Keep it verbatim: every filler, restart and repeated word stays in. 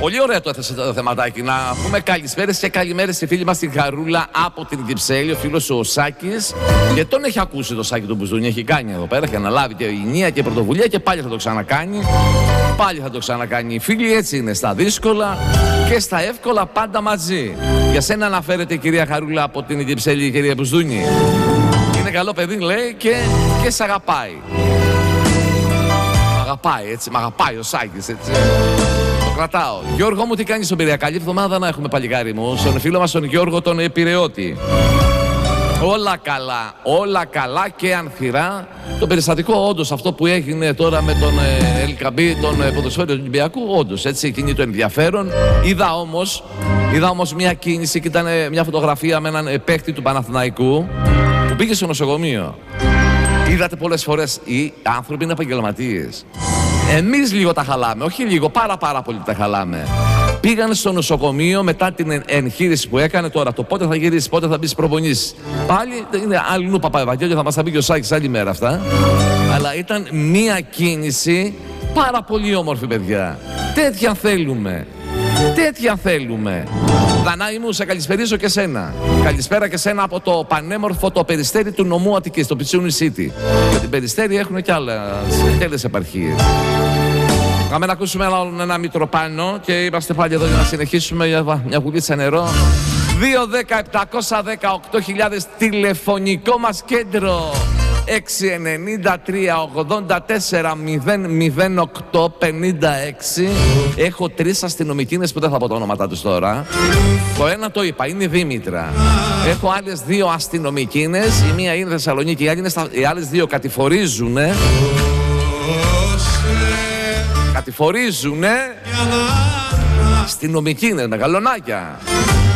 πολύ ωραίο το έθεσε το θεματάκι. Να πούμε καλησπέρες και καλημέρες στη φίλη μας την Χαρούλα από την Κυψέλη, ο φίλος ο Σάκης. Και τον έχει ακούσει το Σάκη του Μπουζούνι, έχει κάνει εδώ πέρα. Έχει αναλάβει και η Νία και η πρωτοβουλία και πάλι θα το ξανακάνει. Πάλι θα το ξανακάνει. Οι φίλοι έτσι είναι, στα δύσκολα και στα εύκολα πάντα μαζί. Για σένα αναφέρεται η κυρία Χαρούλα από την Κυψέλη, η κυρία Μπουζούνι. Είναι καλό παιδί, λέει, και, και σ' αγαπάει. Μ' αγαπάει, έτσι, μ' αγαπάει ο Σάκης, έτσι. Το κρατάω. Γιώργο μου, τι κάνεις στον Πειραιά? Καλή εβδομάδα να έχουμε, παλικάρι μου. Στον φίλο μας τον Γιώργο τον Επιρεώτη. Όλα καλά, όλα καλά και ανθυρά. Το περιστατικό, όντως, αυτό που έγινε τώρα με τον ε, Ελκαμπή, τον ε, ποδοσφαίριο του Ολυμπιακού, όντως, έτσι, κινεί το ενδιαφέρον. Είδα όμως, είδα όμως μια κίνηση και ήταν ε, μια φωτογραφία με έναν ε, παίχτη του Παναθηναϊκού που πήγε στο νοσοκομείο. Είδατε πολλές φορές, οι άνθρωποι είναι επαγγελματίες. Εμείς λίγο τα χαλάμε, όχι λίγο, πάρα πάρα πολύ τα χαλάμε. Πήγαν στο νοσοκομείο μετά την εγχείρηση που έκανε. Τώρα το πότε θα γυρίσει, πότε θα μπει στις προπονήσεις. Πάλι είναι αλλού Παπαευαγγέλιο, θα μας τα πει και ο Σάκης άλλη μέρα αυτά. Αλλά ήταν μία κίνηση πάρα πολύ όμορφη, παιδιά. Τέτοια θέλουμε. Τέτοια θέλουμε. Δανάη μου, σε καλησπερίζω και σένα. Καλησπέρα και σένα από το πανέμορφο το Περιστέρι του νομού Αττικής, το Πιτσούνι City. Για την Περιστέρι έχουν και άλλες επαρχίες. Πάμε να ακούσουμε ένα, ένα Μητροπάνο και είμαστε πάλι εδώ για να συνεχίσουμε για μια γουλίτσα νερό. δύο δέκα επτακόσια δεκαοκτώ χιλιάδες τηλεφωνικό μας κέντρο. έξι εννιά τρία ογδόντα τέσσερα μηδέν μηδέν οκτώ πενήντα έξι. Έχω τρεις αστυνομικίνες που δεν θα πω τα ονόματά τους τώρα. Το ένα το είπα, είναι η Δήμητρα. Έχω άλλες δύο αστυνομικίνες. Η μία είναι Θεσσαλονίκη, οι, είναι στα... οι άλλες δύο κατηφορίζουνε. Κατηφορίζουνε αστυνομικίνες, μεγαλονάκια.